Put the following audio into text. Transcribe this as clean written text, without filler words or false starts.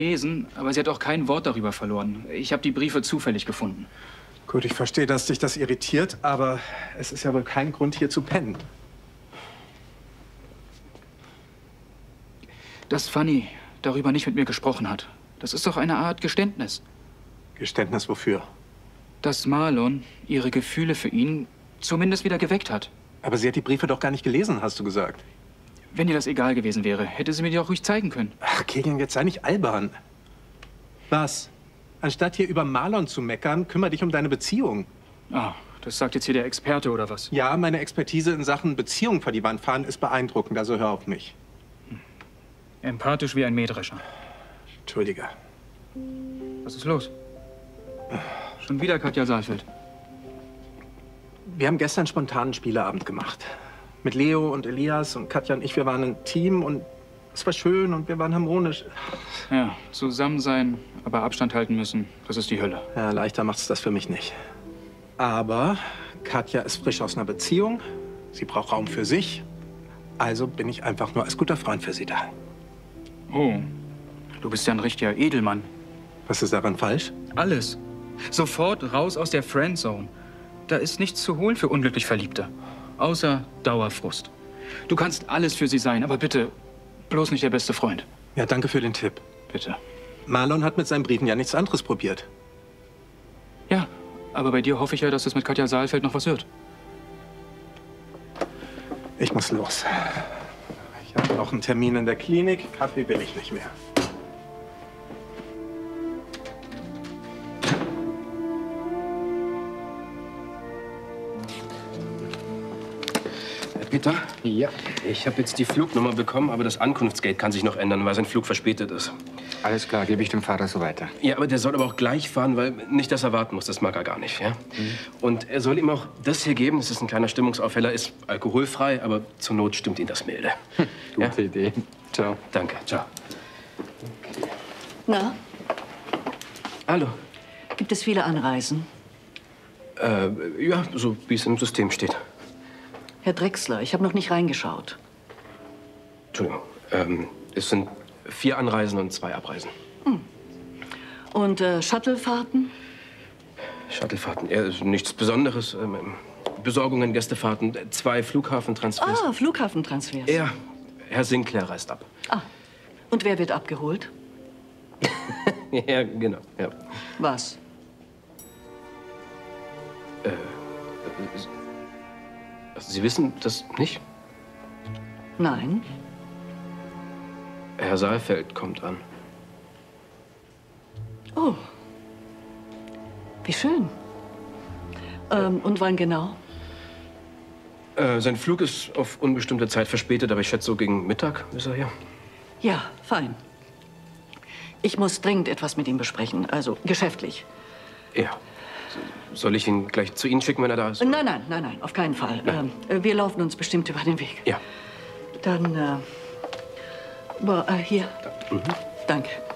gelesen, aber sie hat auch kein Wort darüber verloren. Ich habe die Briefe zufällig gefunden. Gut, ich verstehe, dass dich das irritiert, aber es ist ja wohl kein Grund, hier zu pennen. Dass Fanny darüber nicht mit mir gesprochen hat, das ist doch eine Art Geständnis. Geständnis wofür? Dass Marlon ihre Gefühle für ihn zumindest wieder geweckt hat. Aber sie hat die Briefe doch gar nicht gelesen, hast du gesagt. Wenn ihr das egal gewesen wäre, hätte sie mir die auch ruhig zeigen können. Ach, Kilian, jetzt sei nicht albern. Was? Anstatt hier über Marlon zu meckern, kümmere dich um deine Beziehung. Ah, das sagt jetzt hier der Experte, oder was? Ja, meine Expertise in Sachen Beziehung vor die Wand fahren ist beeindruckend, also hör auf mich. Empathisch wie ein Mähdrescher. Entschuldige. Was ist los? Schon wieder Katja Saalfeld. Wir haben gestern spontan einen Spieleabend gemacht. Mit Leo und Elias und Katja und ich, wir waren ein Team und es war schön und wir waren harmonisch. Ja, zusammen sein, aber Abstand halten müssen, das ist die Hölle. Ja, leichter macht es das für mich nicht. Aber Katja ist frisch aus einer Beziehung, sie braucht Raum für sich, also bin ich einfach nur als guter Freund für sie da. Oh, du bist ja ein richtiger Edelmann. Was ist daran falsch? Alles. Sofort raus aus der Friendzone. Da ist nichts zu holen für unglücklich Verliebte. Außer Dauerfrust. Du kannst alles für sie sein, aber bitte, bloß nicht der beste Freund. Ja, danke für den Tipp. Bitte. Marlon hat mit seinen Briefen ja nichts anderes probiert. Ja, aber bei dir hoffe ich ja, dass es mit Katja Saalfeld noch was wird. Ich muss los. Ich habe noch einen Termin in der Klinik. Kaffee will ich nicht mehr. Peter? Ja. Ich habe jetzt die Flugnummer bekommen, aber das Ankunftsgate kann sich noch ändern, weil sein Flug verspätet ist. Alles klar, gebe ich dem Fahrer so weiter. Ja, aber der soll aber auch gleich fahren, weil nicht, dass er warten muss. Das mag er gar nicht, ja? Und er soll ihm auch das hier geben. Das ist ein kleiner Stimmungsaufheller, ist alkoholfrei, aber zur Not stimmt ihn das milde. Gute Idee. Ciao. Danke, ciao. Na, Hallo. gibt es viele Anreisen? Ja, so wie es im System steht. Herr Drechsler, ich habe noch nicht reingeschaut. Entschuldigung. Es sind 4 Anreisen und 2 Abreisen. Und Shuttlefahrten? Shuttlefahrten, ja, ist nichts Besonderes. Besorgungen, Gästefahrten, 2 Flughafentransfers. Ah, Flughafentransfers. Ja, Herr Sinclair reist ab. Ah, und wer wird abgeholt? Ja, genau. Ja. Was? Sie wissen das nicht? Nein. Herr Saalfeld kommt an. Oh. Wie schön. Und wann genau? Sein Flug ist auf unbestimmte Zeit verspätet, aber ich schätze, so gegen Mittag ist er hier. Ja, fein. Ich muss dringend etwas mit ihm besprechen, also geschäftlich. Ja. Soll ich ihn gleich zu Ihnen schicken, wenn er da ist? Nein, nein, nein, nein, auf keinen Fall. Wir laufen uns bestimmt über den Weg. Ja. Dann, hier. Danke.